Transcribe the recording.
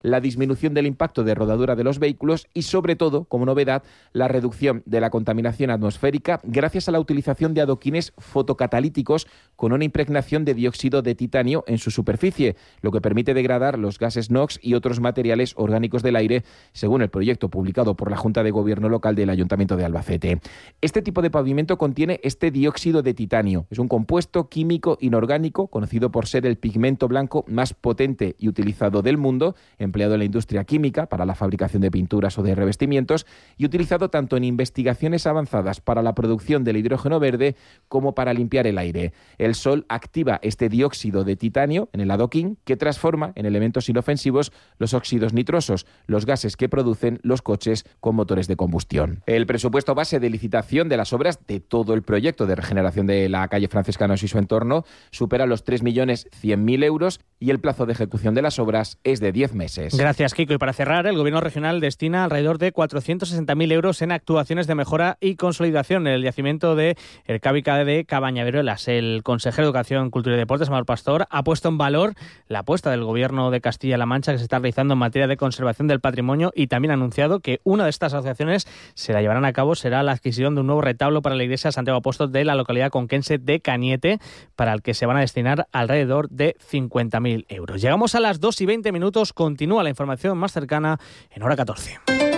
la disminución del impacto de rodadura de los vehículos y, sobre todo, como novedad, la reducción de la contaminación atmosférica gracias a la utilización de adoquines fotocatalíticos con una impregnación de dióxido de titanio en su superficie, lo que permite degradar los gases NOx y otros materiales orgánicos del aire, según el proyecto publicado por la Junta de Gobierno local del Ayuntamiento de Albacete. Este tipo de pavimento contiene este dióxido de titanio. Es un compuesto químico inorgánico conocido por ser el pigmento blanco más potente y utilizado del mundo, empleado en la industria química para la fabricación de pinturas o de revestimientos y utilizado tanto en investigaciones avanzadas para la producción del hidrógeno verde como para limpiar el aire. El sol activa este dióxido de titanio en el adoquín que transforma en elementos inofensivos los óxidos nitrosos, los gases que producen los coches con motores de combustión. El presupuesto base de licitación de las obras de todo el proyecto de regeneración de la calle Franciscanos y su entorno supera los 3.100.000 euros y el plazo de ejecución de las obras es de 10 meses. Gracias, Kiko. Y para cerrar, el Gobierno regional destina alrededor de 460.000 euros en actuaciones de mejora y consolidación en el yacimiento de Ercábica de Cabañaveruelas. El consejero de Educación, Cultura y Deportes, Amador Pastor, ha puesto en valor la apuesta del Gobierno de Castilla-La Mancha que se está realizando en materia de conservación del patrimonio y también ha anunciado que una de estas asociaciones se la llevarán a cabo será la adquisición de un nuevo retablo para la iglesia de Santiago Apóstol de la localidad conquense de Cañete, para el que se van a destinar alrededor de 50.000 euros. Llegamos a las 2:20. Continúa la información más cercana en hora 14.